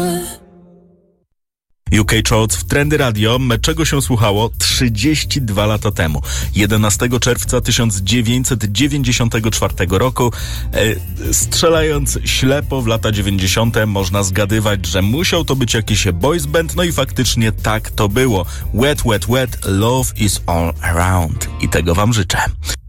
UK Charts w Trendy Radio, czego się słuchało 32 lata temu. 11 czerwca 1994 roku, strzelając ślepo w lata 90. można zgadywać, że musiał to być jakiś boys band, no i faktycznie tak to było. Wet, wet, wet, love is all around. I tego wam życzę.